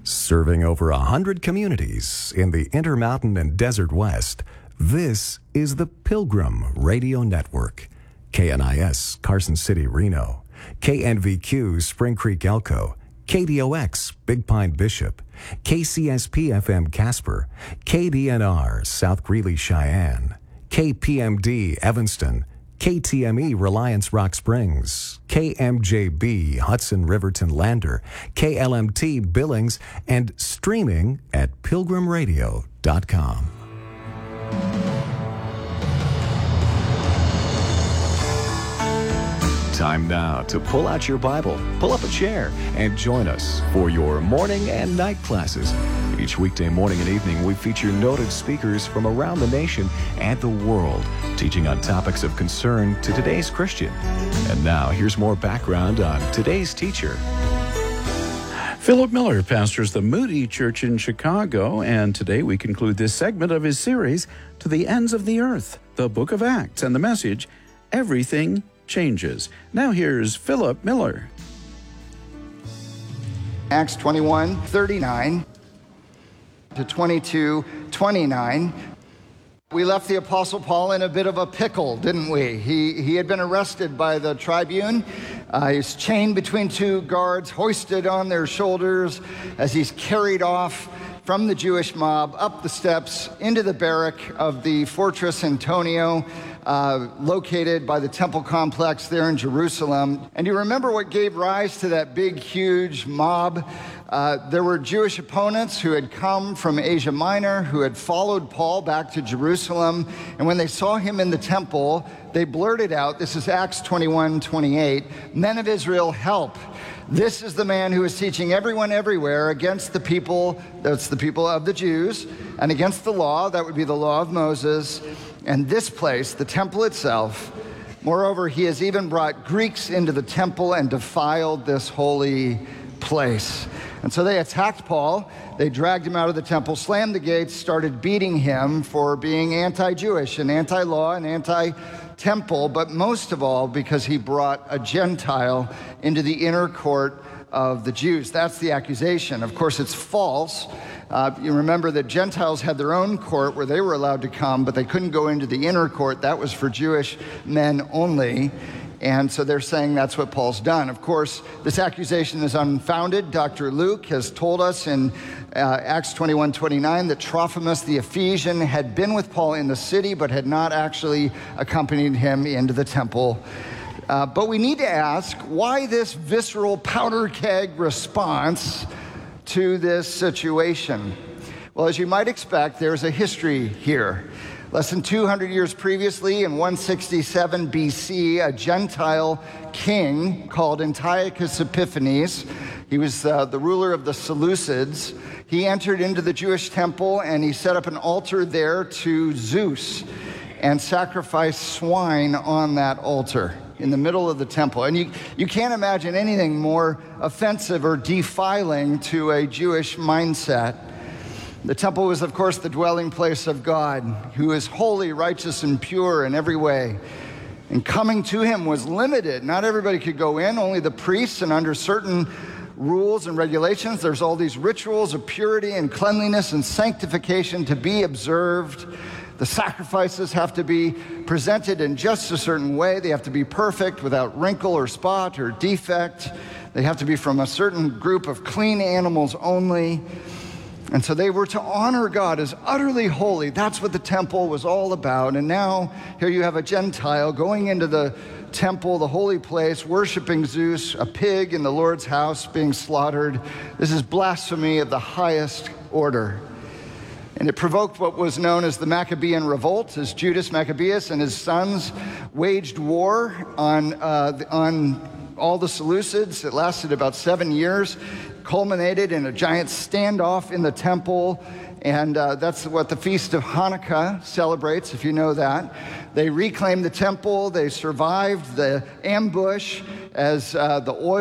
Serving over 100 communities in the Intermountain and Desert West, this is the Pilgrim Radio Network. KNIS, Carson City, Reno. KNVQ, Spring Creek, Elko. KDOX, Big Pine, Bishop. KCSP-FM, Casper. KDNR, South Greeley, Cheyenne. KPMD, Evanston. KTME, Reliance Rock Springs. KMJB, Hudson Riverton Lander. KLMT, Billings. And streaming at pilgrimradio.com. Time now to pull out your Bible, pull up a chair, and join us for your morning and night classes. Each weekday morning and evening, we feature noted speakers from around the nation and the world, teaching on topics of concern to today's Christian. And now, here's more background on today's teacher. Philip Miller pastors the Moody Church in Chicago, and today we conclude this segment of his series, To the Ends of the Earth, the Book of Acts, and the message, Everything Changes. Now here's Philip Miller. Acts 21:39 to 22:29. We left the Apostle Paul in a bit of a pickle, didn't we? He had been arrested by the tribune. He's chained between two guards, hoisted on their shoulders as he's carried off from the Jewish mob up the steps into the barrack of the Fortress Antonio, located by the temple complex there in Jerusalem. And you remember what gave rise to that big, huge mob? There were Jewish opponents who had come from Asia Minor, who had followed Paul back to Jerusalem. And when they saw him in the temple, they blurted out, this is Acts 21:28, "Men of Israel, help. This is the man who is teaching everyone everywhere against the people," that's the people of the Jews, "and against the law," that would be the law of Moses, "and this place, the temple itself. Moreover, he has even brought Greeks into the temple and defiled this holy place." And so they attacked Paul. They dragged him out of the temple, slammed the gates, started beating him for being anti-Jewish and anti-law and anti-temple, but most of all because he brought a Gentile into the inner court of the Jews. That's the accusation. Of course, it's false. You remember that Gentiles had their own court where they were allowed to come, but they couldn't go into the inner court. That was for Jewish men only. And so they're saying that's what Paul's done. Of course, this accusation is unfounded. Dr. Luke has told us in Acts 21:29 that Trophimus the Ephesian had been with Paul in the city, but had not actually accompanied him into the temple. But we need to ask, why this visceral powder keg response to this situation? Well, as you might expect, there's a history here. Less than 200 years previously, in 167 BC, a Gentile king called Antiochus Epiphanes, he was the ruler of the Seleucids, he entered into the Jewish temple and he set up an altar there to Zeus and sacrificed swine on that altar in the middle of the temple. And you can't imagine anything more offensive or defiling to a Jewish mindset. The temple was, of course, the dwelling place of God, who is holy, righteous, and pure in every way. And coming to him was limited. Not everybody could go in, only the priests, and under certain rules and regulations. There's all these rituals of purity and cleanliness and sanctification to be observed. The sacrifices have to be presented in just a certain way. They have to be perfect, without wrinkle or spot or defect. They have to be from a certain group of clean animals only. And so they were to honor God as utterly holy. That's what the temple was all about. And now here you have a Gentile going into the temple, the holy place, worshiping Zeus, a pig in the Lord's house being slaughtered. This is blasphemy of the highest order. And it provoked what was known as the Maccabean Revolt, as Judas Maccabeus and his sons waged war on all the Seleucids. It lasted about 7 years, culminated in a giant standoff in the temple, and that's what the Feast of Hanukkah celebrates, if you know that. They reclaimed the temple, they survived the ambush as the oil